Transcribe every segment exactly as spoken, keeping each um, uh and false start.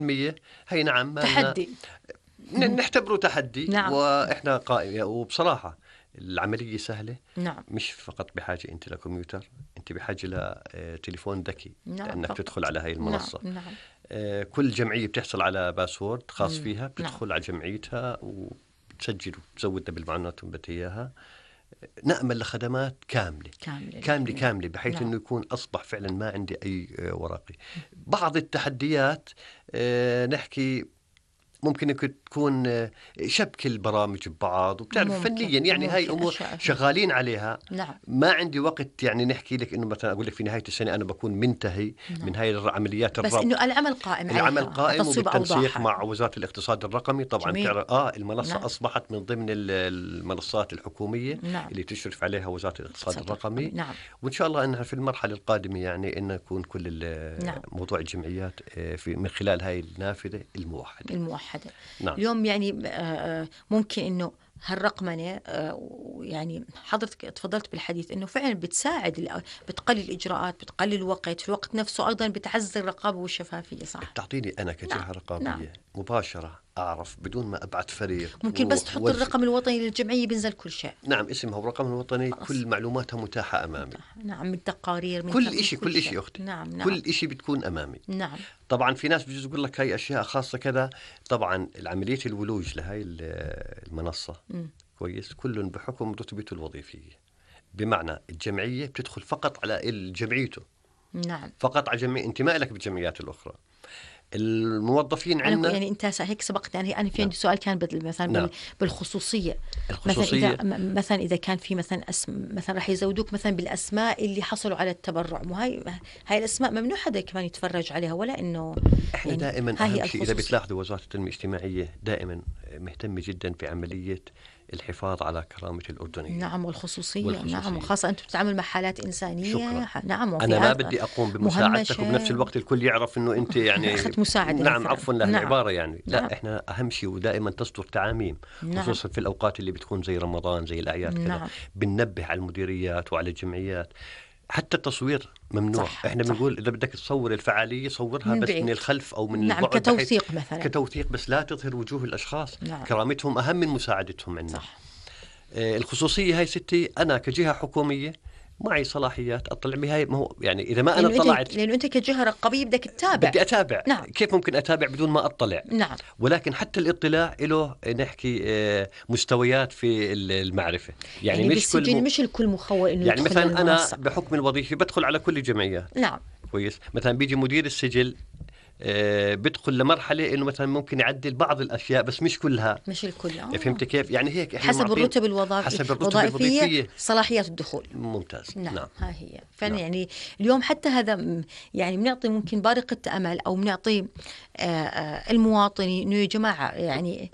مية هي نعم تحدي نعتبره تحدي. نعم. وإحنا قائم وبصراحة العملية سهلة. نعم. مش فقط بحاجة أنت لكمبيوتر، أنت بحاجة لتليفون ذكي. نعم. لأنك فقط. تدخل على هاي المنصة. نعم. نعم. كل جمعية بتحصل على باسورد خاص فيها، بتدخل نعم. على جمعيتها وبتسجل وبتزودها بالمعلومات اللي بدها إياها. نأمل لخدمات كاملة كاملة كاملة, كاملة بحيث نعم. أنه يكون أصبح فعلا ما عندي أي ورقي. بعض التحديات نحكي ممكن تكون شبك البرامج ببعض، وبتعرف فنيا يعني هاي أمور شغالين عليها. نعم. ما عندي وقت يعني نحكي لك إنه مثلا أقول لك في نهاية السنة أنا بكون منتهي. نعم. من هاي العمليات الربط، بس إنه العمل قائم العمل قائم وبالتنسيق أوضاح. مع وزارة الاقتصاد الرقمي. طبعا بتعرف آه المنصة نعم. أصبحت من ضمن المنصات الحكومية. نعم. اللي تشرف عليها وزارة الاقتصاد الرقمي. نعم. وإن شاء الله أنها في المرحلة القادمة يعني إن يكون كل نعم. موضوع الجمعيات في من خلال هاي النافذة الموحدة الموحدة. نعم. اليوم يعني ممكن إنه هالرقمنة يعني حضرتك تفضلت بالحديث إنه فعلا بتساعد، بتقلل الإجراءات، بتقلل الوقت، في الوقت نفسه أيضا بتعزز الرقابة والشفافية. صح. بتعطيني أنا كجهة نعم. رقابية نعم. مباشرة أعرف بدون ما أبعت فريق. ممكن بس تحط وز... الرقم الوطني للجمعية بينزل كل شيء. نعم اسمها الرقم الوطني خلاص. كل معلوماتها متاحة أمامي. نعم من تقارير من كل إشي كل إشي أختي. نعم. نعم. كل إشي بتكون أمامي. نعم. طبعا في ناس بيجوز يقول لك هاي أشياء خاصة كذا. طبعا العملية الولوج لهاي المنصة م. كويس كلهم بحكم رتبته الوظيفية. بمعنى الجمعية بتدخل فقط على جمعيته. نعم. فقط على جمعية، انت ما لك بالجمعيات الأخرى. الموظفين عندنا يعني انت هيك سبقت يعني انا في عندي سؤال كان مثلا نعم. بالخصوصيه. الخصوصية مثلا اذا مثلا اذا كان في مثلا اسم مثلا راح يزودوك مثلا بالاسماء اللي حصلوا على التبرع، مو هاي هاي الاسماء ممنوع حدا كمان يتفرج عليها ولا انه احنا يعني دائما اهم شيء اذا بتلاحظوا وزارة التنمية الاجتماعية دائما مهتمة جدا بعملية الحفاظ على كرامة الأردنيين. نعم والخصوصية. والخصوصية. نعم وخاصة أنتم بتتعامل مع حالات إنسانية. شكرا. نعم أنا ما بدي أقوم بمساعدتك وبنفس الوقت الكل يعرف إنه أنت يعني أخذت مساعدة. نعم عفوا له نعم. العبارة يعني نعم. لا إحنا أهم شيء ودائما تصدر تعاميم. نعم. خصوصا في الأوقات اللي بتكون زي رمضان زي الأعياد كذا. نعم. بننبه على المديريات وعلى الجمعيات. حتى التصوير ممنوع. صح. احنا بنقول اذا بدك تصور الفعاليه صورها من بس بعيد. من الخلف او من نعم البعد كتوثيق مثلا كتوثيق بس لا تظهر وجوه الاشخاص. نعم. كرامتهم اهم من مساعدتهم عندنا. صح. آه الخصوصيه هاي ستي انا كجهه حكوميه معي صلاحيات اطلع بهاي. ما هو يعني اذا ما انا طلعت لانه انت كجهه رقابيه بدك تتابع. بدي اتابع. نعم. كيف ممكن اتابع بدون ما اطلع؟ نعم. ولكن حتى الاطلاع له نحكي مستويات في المعرفه. يعني, يعني مش كل م... مش الكل مخول انه يعني يدخل مثلا المنصة. انا بحكم الوظيفه بدخل على كل الجمعيات. نعم. كويس. مثلا بيجي مدير السجل آه بدخل لمرحله انه مثلا ممكن يعدل بعض الاشياء بس مش كلها. مش الكل. آه. فهمت كيف؟ يعني هيك حسب الرتب الوظائفيه حسب الرتب الوظيفيه صلاحيات الدخول. ممتاز. نعم, نعم. ها هي فعلا. نعم. يعني اليوم حتى هذا يعني بنعطي ممكن بارقة امل او بنعطي المواطنين انه يا جماعه يعني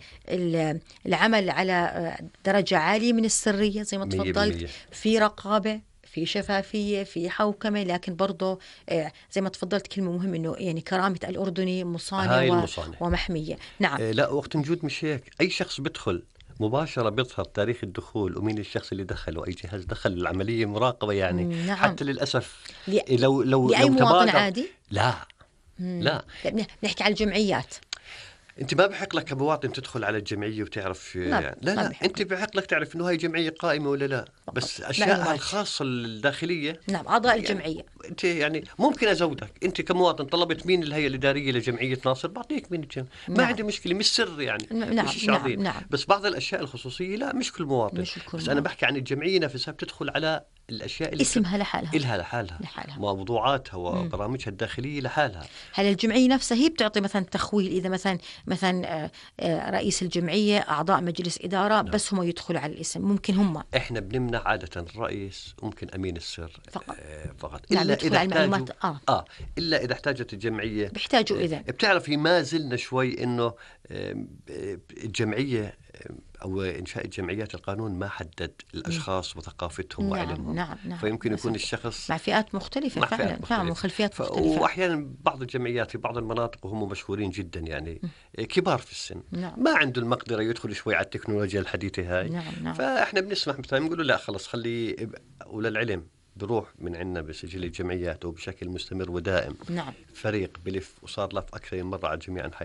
العمل على درجه عاليه من السريه زي ما تفضلت، في رقابه، في شفافية، في حوكمة، لكن برضه زي ما تفضلت كلمة مهمة إنه يعني كرامة الأردني مصانة و... ومحمية. نعم. آه لا وقت نجود مش هيك. أي شخص بدخل مباشرة بيظهر تاريخ الدخول ومين الشخص اللي دخل وأي جهاز دخل. العملية مراقبة يعني. نعم. حتى للأسف ل... لو لو لأي لو مواطن عادي. لا مم. لا نحكي على الجمعيات. انت ما بحق لك كمواطن تدخل على الجمعيه وتعرف يعني. لا لا انت بحق لك تعرف انه هاي جمعيه قائمه ولا لا. بس اشياءها الخاصه الداخليه. نعم اعضاء يعني الجمعيه. انت يعني ممكن ازودك انت كمواطن طلبت مين الهيئه الاداريه لجمعيه ناصر بعطيك مين الجمعيه. ما نعم. عندي مشكله مش سر يعني. نعم. مش شيء عظيم. نعم. بس بعض الاشياء الخصوصيه لا مش كل مواطن. مش الكل بس مواطن. انا بحكي عن الجمعيه نفسها بتدخل على الاشياء اللي اسمها لحالها إلها لحالها, لحالها. موضوعاتها وبرامجها الداخليه لحالها. هل الجمعيه نفسها هي بتعطي مثلا تخويل اذا مثلا مثلا رئيس الجمعيه اعضاء مجلس اداره نعم. بس هم يدخلوا على الاسم ممكن هم احنا بنمنع عاده الرئيس ممكن امين السر فقط, آه فقط. نعم. الا اذا احتاجوا آه. اه الا اذا احتاجت الجمعيه بيحتاجوا. اذا بتعرفي ما زلنا شوي انه الجمعيه أو إنشاء الجمعيات القانون ما حدد الأشخاص وثقافتهم نعم. وعلمهم. نعم. نعم. فيمكن يكون الشخص مع فئات مختلفة مع فعلا. فئات مختلفة. نعم وخلفيات ف... مختلفة. وأحيانا بعض الجمعيات في بعض المناطق وهم مشهورين جدا يعني م. كبار في السن. نعم. ما عنده المقدرة يدخل شوي على التكنولوجيا الحديثة هاي. نعم. نعم. فإحنا بنسمح مثلا نقول له لا خلص خلي وللعلم بروح من عندنا بسجل الجمعيات وبشكل مستمر ودائم نعم. فريق بلف وصار لف أكثر من مرة على جميع أنحاء